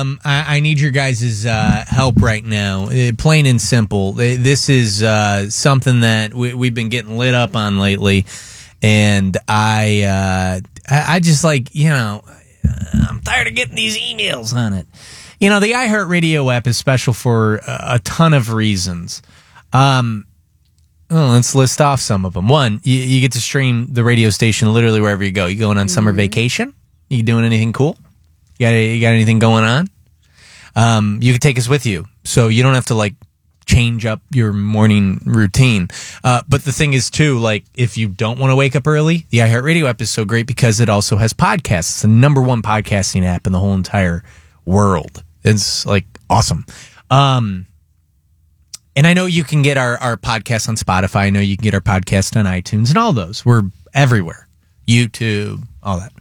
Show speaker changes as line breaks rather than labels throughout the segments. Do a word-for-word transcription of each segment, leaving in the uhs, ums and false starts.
Um, I, I need your guys' uh, help right now. Uh, plain and simple. Uh, This is uh, something that we, we've been getting lit up on lately, and I, uh, I, I just like you know, I'm tired of getting these emails on it. You know, the iHeartRadio app is special for a, a ton of reasons. Um, oh, let's list off some of them. One, you, you get to stream the radio station literally wherever you go. You going on mm-hmm. summer vacation? You doing anything cool? You got, you got anything going on? Um, you can take us with you, so you don't have to like change up your morning routine. Uh, but the thing is, too, like if you don't want to wake up early, the iHeartRadio app is so great because it also has podcasts. It's the number one podcasting app in the whole entire world. It's like awesome. Um, and I know you can get our, our podcast on Spotify. I know you can get our podcast on iTunes and all those. We're everywhere. YouTube, all that.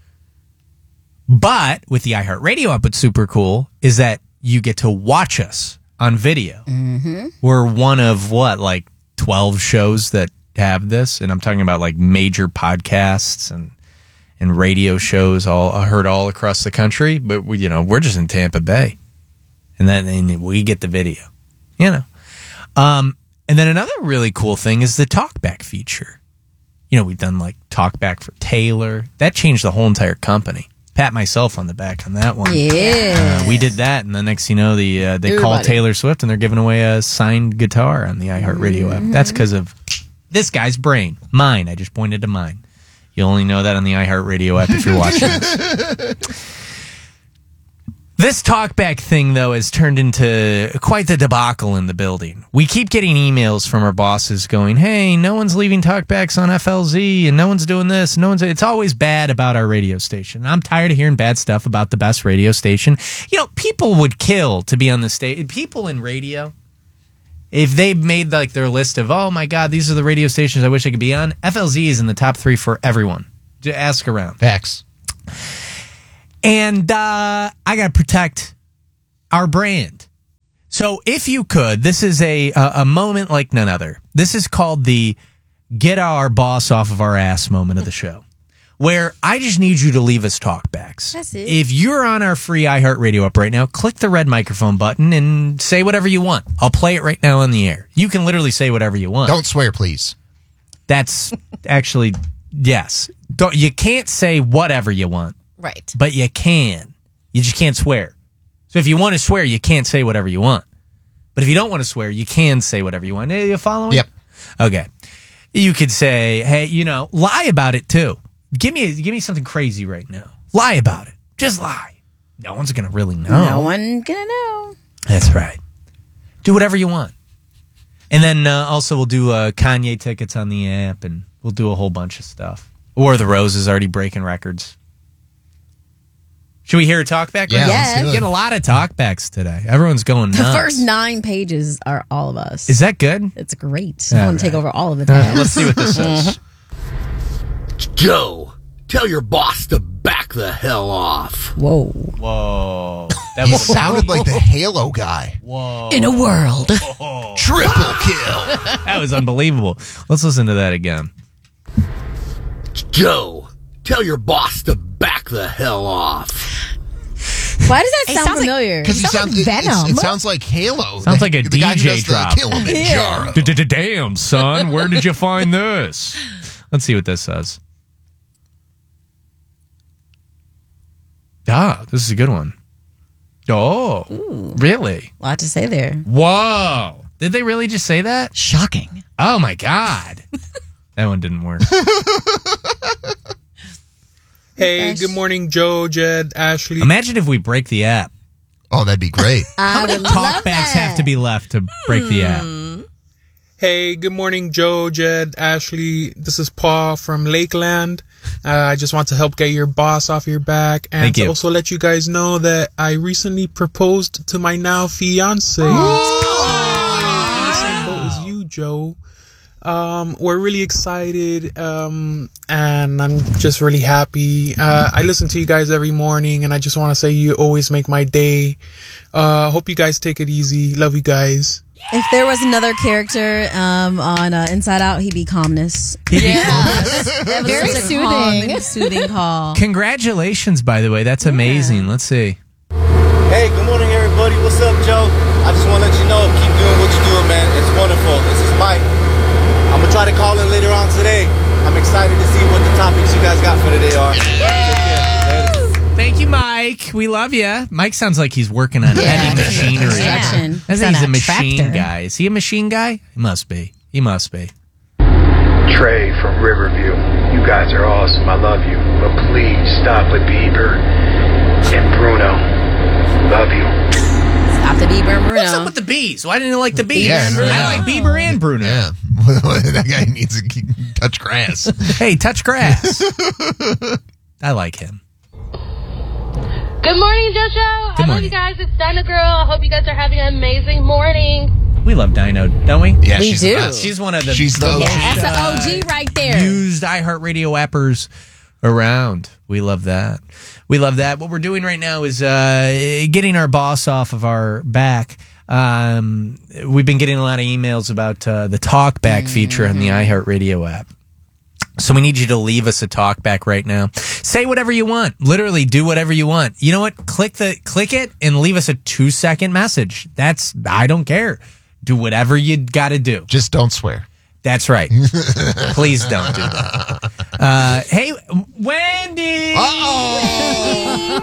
But with the iHeartRadio app, what's super cool is that you get to watch us on video.
Mm-hmm.
We're one of what, like twelve shows that have this, and I'm talking about like major podcasts and and radio shows all heard all across the country. But we, you know, we're just in Tampa Bay, and then and we get the video. You know, um, and then another really cool thing is the talkback feature. You know, we've done like talkback for Taylor. That changed the whole entire company. Pat myself on the back on that one.
Yeah,
uh, we did that, and the next you know, the uh, they
Everybody.
call Taylor Swift, and they're giving away a signed guitar on the iHeartRadio
mm-hmm.
app. That's because of this guy's brain, mine. I just pointed to mine. You only know that on the iHeartRadio app if you're watching this. This talkback thing, though, has turned into quite the debacle in the building. We keep getting emails from our bosses going, hey, no one's leaving talkbacks on F L Z, and no one's doing this. No one's. It's always bad about our radio station. I'm tired of hearing bad stuff about the best radio station. You know, people would kill to be on the stage. People in radio, if they made like their list of, oh, my God, these are the radio stations I wish I could be on, F L Z is in the top three for everyone. Just ask around.
Facts.
And uh, I got to protect our brand. So if you could, this is a, a a moment like none other. This is called the get our boss off of our ass moment of the show, where I just need you to leave us talkbacks.
That's it.
If you're on our free iHeartRadio app right now, click the red microphone button and say whatever you want. I'll play it right now on the air. You can literally say whatever you want.
Don't swear, please.
That's actually, yes. Don't, you can't say whatever you want.
Right.
But you can. You just can't swear. So if you want to swear, you can't say whatever you want. But if you don't want to swear, you can say whatever you want. You following?
Yep.
Okay. You could say, hey, you know, lie about it too. Give me give me something crazy right now. Lie about it. Just lie. No one's going to really know.
No one's going to know.
That's right. Do whatever you want. And then uh, also we'll do uh, Kanye tickets on the app, and we'll do a whole bunch of stuff. Or the Rose is already breaking records. Should we hear a talkback?
Yeah,
Yes.
let's do
We
it.
get a lot of talkbacks today. Everyone's going
The
nuts.
first nine pages are all of us.
Is that good?
It's great.
All
I want to take
right.
over all of it.
All right, let's see what this says.
Joe, tell your boss to back the hell off.
Whoa.
Whoa. That
He
was
sounded like the Halo guy.
Whoa.
In a world.
Triple kill.
That was unbelievable. Let's listen to that again.
Joe, tell your boss to back the hell off.
Why does that
It
sound
sounds like-
familiar?
Because
It sounds like Venom.
It, sounds like Halo.
Sounds
The-
like a
the guy who
D J
does the
drop.
Kilimanjaro.
Damn, son. Where did you find this? Let's see what this says. Ah, this is a good one. Oh, really?
A lot to say there.
Whoa. Did they really just say that?
Shocking.
Oh, my God. That one didn't work.
Hey, good morning, Joe, Jed, Ashley.
Imagine if we break the app.
Oh, that'd be great.
How
How many talkbacks have to be left to break the app?
Hey, good morning, Joe, Jed, Ashley. This is Paul from Lakeland. Uh, I just want to help get your boss off your back and
Thank
to
you.
also let you guys know that I recently proposed to my now fiance. Same boat as you, Joe. Um, we're really excited, um, and I'm just really happy. Uh, I listen to you guys every morning, and I just want to say you always make my day. Uh, hope you guys take it easy. Love you guys.
If there was another character um, on uh, Inside Out, he'd be Calmness. That was
Very
such a
soothing.
calm and soothing call.
Congratulations, by the way. That's amazing. Let's see.
Hey,
know, keep doing what you're doing, man. It's wonderful. This is Mike. I'm gonna try to call in later on today. I'm excited to see what the topics you guys got for today are.
Thank you, Mike. We love you. Mike sounds like he's working on heavy machinery.
Construction.
I
He's
think he's
on
a
a
machine
tractor.
guy. Is he a machine guy? He must be. He must be.
Trey from Riverview. You guys are awesome. I love you. But please stop with Bieber and Bruno. Love you.
Stop the Bieber and Bruno.
What's up with the bees? Why didn't you like the bees?
Yeah, and Bruno.
I like Bieber and Bruno.
Yeah. That guy needs to touch grass.
Hey, touch grass. I like him.
Good morning, JoJo.
Good
I love
morning.
you guys. It's Dinah Girl. I hope you guys are having an amazing morning.
We love Dino, don't we?
Yeah,
We
she's
do.
the best.
She's one of the,
She's the
the
O G.
That's an O G right there.
used iHeartRadio appers around. We love that. We love that. What we're doing right now is uh, getting our boss off of our back. Um, we've been getting a lot of emails about uh, the talkback feature on the iHeartRadio app. So we need you to leave us a talkback right now. Say whatever you want. Literally do whatever you want. You know what? Click the click it and leave us a two second message. That's I don't care. Do whatever you got to do.
Just don't swear.
That's right. Please don't do that. Uh, hey, Wendy.
Uh-oh.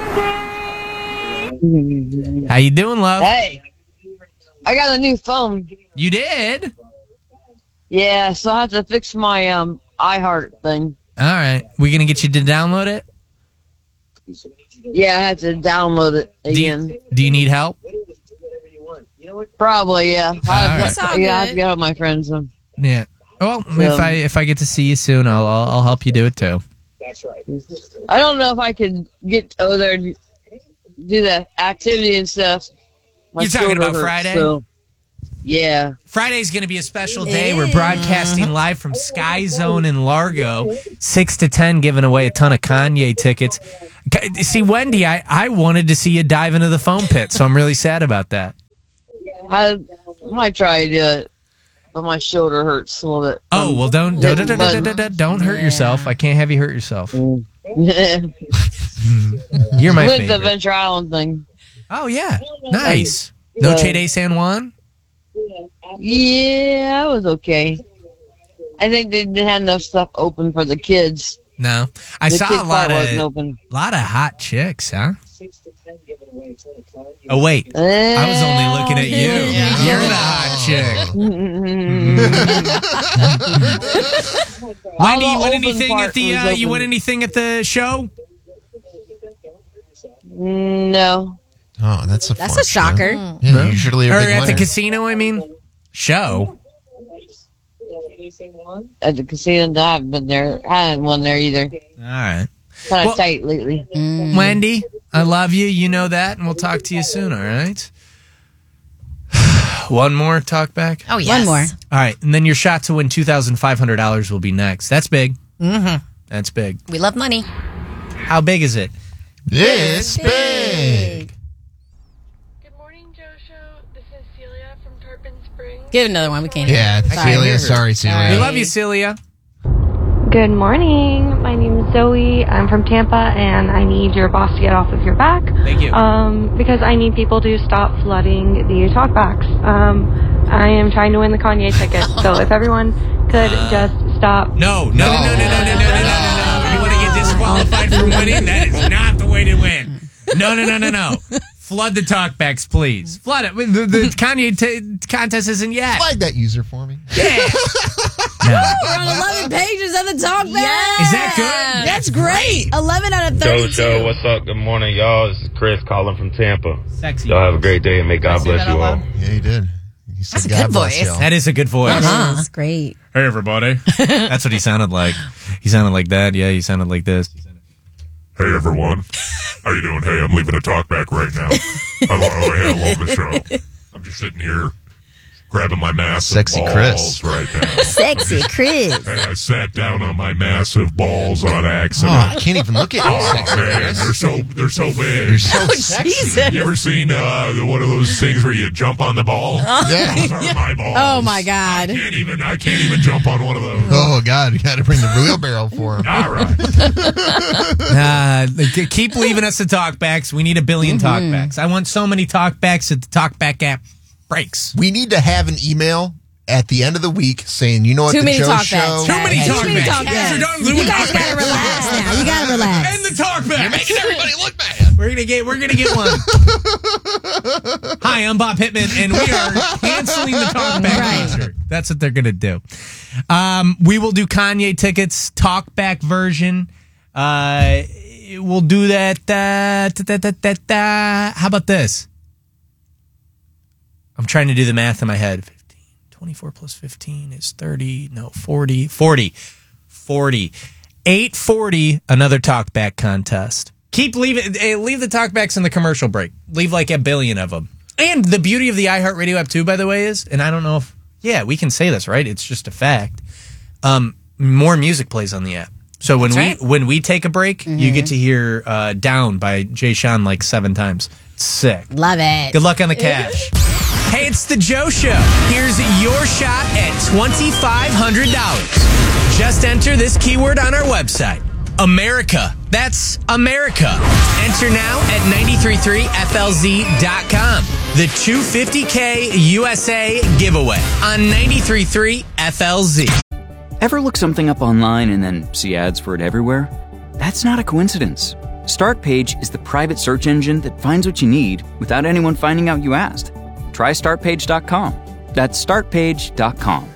How you doing, love?
Hey, I got a new phone.
You did?
Yeah, so I have to fix my um iHeart thing.
All right. We going to get you to download it?
Yeah, I have to download it
Do
again.
you, do you need help?
Probably, yeah. I have,
right.
to,
all
yeah, I have
good.
to get out with my friends. Um,
Yeah. Well,
So-
if I if I get to see you soon, I'll I'll, I'll help you do it too.
I don't know if I could get over there and do the activity and stuff. My
You're talking
shoulder
about
hurts,
Friday?
So, yeah.
Friday's going to be a special day. We're broadcasting live from Sky Zone in Largo, six to ten, giving away a ton of Kanye tickets. K- See, Wendy, I, I wanted to see you dive into the foam pit, so I'm really sad about that.
I, I might try to do it, but my shoulder hurts a little bit.
Oh, well, don't don't, don't, don't, don't, don't, don't hurt yourself. I can't have you hurt yourself.
With
You're my
the
favorite.
Venture Island thing.
Oh, yeah. Nice. Noche de San Juan?
Yeah, it was okay. I think they didn't have enough stuff open for the kids.
No. I
The
saw
kid
a lot
part wasn't
of,
open.
lot of hot chicks, huh? Oh, wait. I was only looking at you. You're the hot chick. Wendy, you
All
win
the
anything
open
at the
part
uh,
was
you win
open.
anything at the show?
No.
Oh, that's a
That's
fun
a shocker.
show. Yeah, usually a
Or
big
at the
winner.
casino, I mean? Show.
At the casino, I haven't been there. I haven't won there either.
All right.
Kind of
Well-
tight lately.
Wendy, I love you. You know that, and we'll talk to you soon, all right? One more talk back?
Oh, yes.
One more.
All right, and then your shot to win two thousand five hundred dollars will be next. That's big.
Mm-hmm.
That's big.
We love money.
How big is it?
It's big.
Good morning, JoJo. This is Celia from Tarpon Springs.
Give another one. We can't.
Yeah,
Sorry.
Celia. Sorry, Celia.
We love you, Celia.
Good morning. My name is Zoe. I'm from Tampa, and I need your boss to get off of your back.
Thank you.
Um, because I need people to stop flooding the talkbacks. Um, I am trying to win the Kanye ticket, so if everyone could
Uh,
just stop.
No, no, no, no, no, no, no, no, no, no, no. You want to get disqualified from winning? That is not the way to win. No, no, no, no, no. Flood the talkbacks, please. Flood it. The, the Kanye t- contest isn't yet.
Flag that user for me.
Yeah. No.
We're on eleven pages of the talk back.
Is that good?
That's great. eleven out of thirty-two.
JoJo, what's up? Good morning, y'all. This is Chris calling from Tampa.
Sexy.
Y'all have a great day and may God
say
bless
that
you
out
all.
loud?
Yeah, he did. He said,
That's a
God
good
bless
voice.
y'all.
That is a good voice.
Uh-huh. That's great.
Hey, everybody. That's what he sounded like. He sounded like that. Yeah, he sounded like this.
Hey everyone, how you doing? Hey, I'm leaving a talk back right now. I, lo- I love the show. I'm just sitting here grabbing my massive
Sexy
balls
Chris.
right now.
Sexy Chris.
Hey, I sat down on my massive balls on
Oh,
accident.
I can't even look at you,
Oh,
sexy
man,
Chris.
they're so they're so big.
You're so sexy.
You ever seen uh, one of those things where you jump on the ball?
Yeah.
Those are my balls.
Oh my God.
I can't even I can't even jump on one of those.
Oh, God. You got to bring the wheelbarrow for him.
All right.
Uh, k- keep leaving us the talkbacks. We need a billion talkbacks. I want so many talkbacks at the Talkback app. breaks.
We need to have an email at the end of the week saying, you know what,
Too
the
many
Joe
talk
show.
backs.
Too many
Too
talk
many
backs.
talk
You guys are
backs.
done doing
You guys
talk
gotta
backs.
relax now. You gotta relax.
And the talk backs.
You're making everybody look bad.
We're gonna get. We're gonna get one. Hi, I'm Bob Pittman, and we are canceling the talk back
Right.
feature. That's what they're gonna do. Um, we will do Kanye tickets talk back version. Uh, we'll do that. Uh, da, da, da, da, da. How about this? I'm trying to do the math in my head. fifteen, twenty-four plus fifteen is thirty. No, forty. forty. forty. eight forty, another talkback contest. Keep leaving, eh, leave the talkbacks in the commercial break. Leave like a billion of them. And the beauty of the iHeartRadio app too, by the way, is, and I don't know if, yeah, we can say this, right? It's just a fact. Um, more music plays on the app. So when
That's
we
right.
when we take a break, you get to hear uh, "Down" by Jay Sean like seven times. It's sick.
Love it.
Good luck on the cash. Hey, it's the Joe Show. Here's your shot at twenty-five hundred dollars. Just enter this keyword on our website. America. That's America. Enter now at nine three three F L Z dot com. The two hundred fifty K U S A giveaway on nine three three F L Z.
Ever look something up online and then see ads for it everywhere? That's not a coincidence. StartPage is the private search engine that finds what you need without anyone finding out you asked. Try start page dot com. That's start page dot com.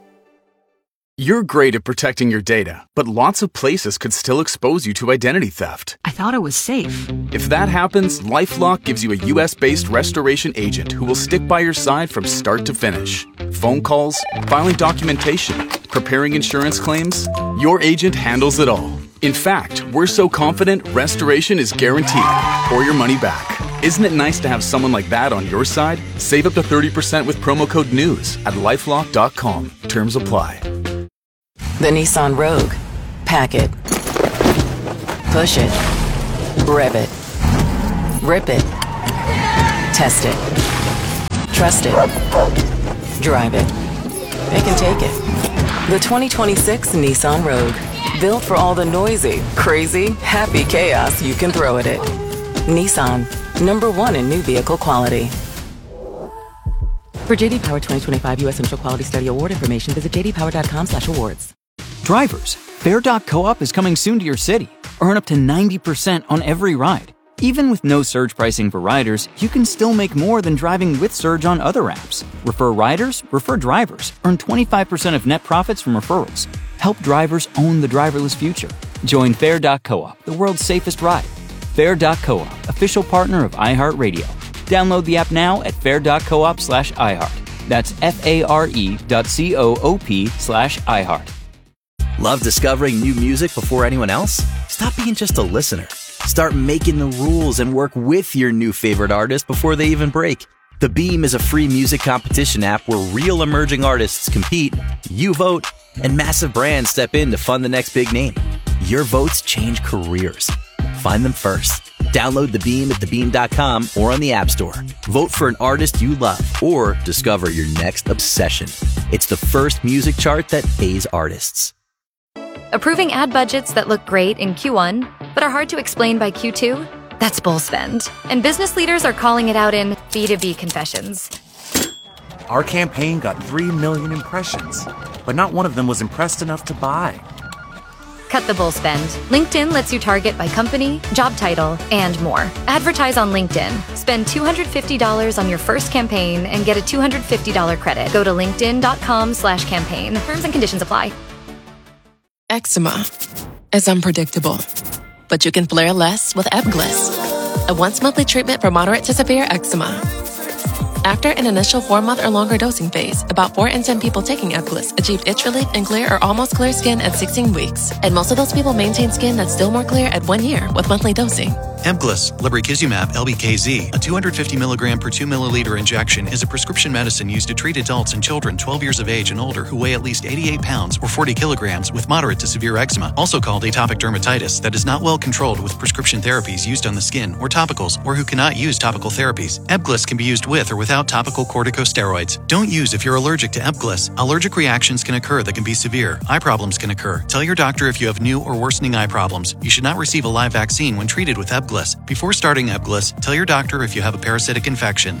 You're great at protecting your data, but lots of places could still expose you to identity theft.
I thought it was safe.
If that happens, LifeLock gives you a U S-based restoration agent who will stick by your side from start to finish. Phone calls, filing documentation, preparing insurance claims, your agent handles it all. In fact, we're so confident restoration is guaranteed or your money back. Isn't it nice to have someone like that on your side? Save up to thirty percent with promo code NEWS at lifelock dot com. Terms apply.
The Nissan Rogue. Pack it. Push it. Rev it. Rip it. Test it. Trust it. Drive it. It can take it. The twenty twenty-six Nissan Rogue. Built for all the noisy, crazy, happy chaos you can throw at it. Nissan. Number one in new vehicle quality. For J D Power twenty twenty-five U S Central Quality Study Award information, visit j d power dot com slash awards.
Drivers, Fair dot coop is coming soon to your city. Earn up to ninety percent on every ride. Even with no surge pricing for riders, you can still make more than driving with surge on other apps. Refer riders, refer drivers. Earn twenty-five percent of net profits from referrals. Help drivers own the driverless future. Join Fair dot coop, the world's safest ride. Fair dot coop, official partner of iHeartRadio. Download the app now at fair dot coop slash iHeart. That's F-A-R-E dot C-O-O-P slash iHeart.
Love discovering new music before anyone else? Stop being just a listener. Start making the rules and work with your new favorite artist before they even break. The Beam is a free music competition app where real emerging artists compete, you vote, and massive brands step in to fund the next big name. Your votes change careers. Find them first. Download The Beam at the beam dot com or on the App Store. Vote for an artist you love or discover your next obsession. It's the first music chart that pays artists.
Approving ad budgets that look great in Q one, but are hard to explain by Q two? That's bull spend. And business leaders are calling it out in B two B confessions.
Our campaign got three million impressions, but not one of them was impressed enough to buy.
Cut the bull spend. LinkedIn lets you target by company, job title, and more. Advertise on LinkedIn. Spend two hundred fifty dollars on your first campaign and get a two hundred fifty dollars credit. Go to linkedin dot com slash campaign. Terms and conditions apply.
Eczema is unpredictable, but you can flare less with Ebglyss, a once-monthly treatment for moderate to severe eczema. After an initial four-month or longer dosing phase, about four in ten people taking Ebglyss achieved itch relief and clear or almost clear skin at sixteen weeks, and most of those people maintain skin that's still more clear at one year with monthly dosing.
Ebglyss, lebrikizumab L B K Z, a two hundred fifty milligram per two milliliter injection, is a prescription medicine used to treat adults and children twelve years of age and older who weigh at least eighty-eight pounds or forty kilograms with moderate to severe eczema, also called atopic dermatitis, that is not well controlled with prescription therapies used on the skin or topicals, or who cannot use topical therapies. Ebglyss can be used with or without topical corticosteroids. Don't use if you're allergic to Ebglyss. Allergic reactions can occur that can be severe. Eye problems can occur. Tell your doctor if you have new or worsening eye problems. You should not receive a live vaccine when treated with Ebglyss. Before starting Ebglyss, tell your doctor if you have a parasitic infection.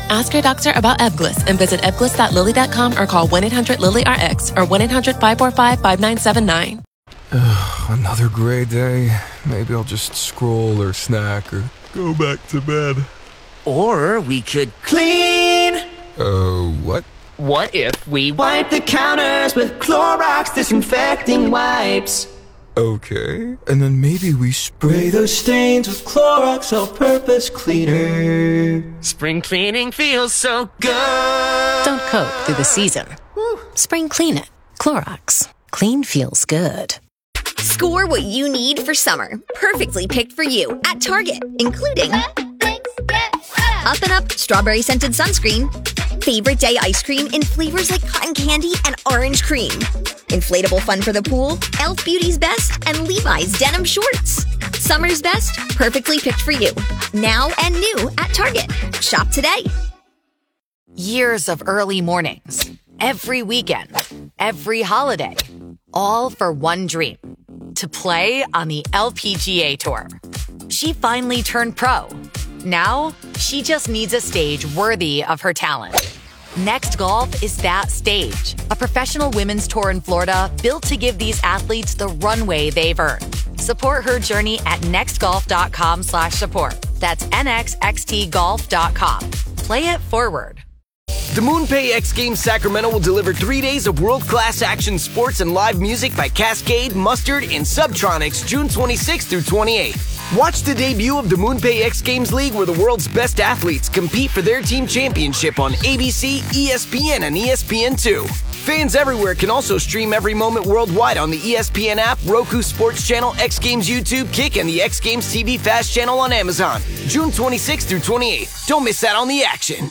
Ask your doctor about Ebglyss and visit ebglyss dot lilly dot com or call one eight hundred lily R X or one eight hundred five four five five nine seven nine.
Another gray day. Maybe I'll just scroll or snack or go back to bed.
Or we could clean.
Uh, what?
What if we wipe the counters with Clorox disinfecting wipes?
Okay. And then maybe we spray
those stains with Clorox all-purpose cleaner. Spring cleaning feels so good.
Don't coat through the season. Spring clean it. Clorox. Clean feels good.
Score what you need for summer. Perfectly picked for you at Target, including Up and Up strawberry scented sunscreen, favorite day ice cream in flavors like cotton candy and orange cream, inflatable fun for the pool, e l f Beauty's Best, and Levi's denim shorts. Summer's best, perfectly picked for you. Now and new at Target. Shop today.
Years of early mornings, every weekend, every holiday, all for one dream, to play on the L P G A Tour. She finally turned pro. Now, she just needs a stage worthy of her talent. Next Golf is that stage, a professional women's tour in Florida built to give these athletes the runway they've earned. Support her journey at nextgolf.com slash support. That's nxxtgolf dot com. Play it forward.
The MoonPay X Games Sacramento will deliver three days of world-class action sports and live music by Cascade, Mustard, and Subtronics June twenty-sixth through twenty-eighth. Watch the debut of the MoonPay X Games League where the world's best athletes compete for their team championship on A B C, E S P N, and E S P N two. Fans everywhere can also stream every moment worldwide on the E S P N app, Roku Sports Channel, X Games YouTube, Kick, and the X Games T V Fast Channel on Amazon. June twenty-sixth through twenty-eighth. Don't miss out on the action.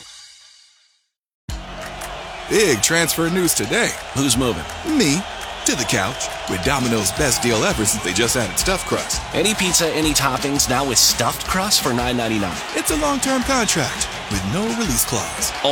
Big transfer news today.
Who's moving?
Me. To the couch. With Domino's best deal ever since they just added stuffed crust.
Any pizza, any toppings, now with stuffed crust for nine ninety-nine.
It's a long-term contract with no release clause.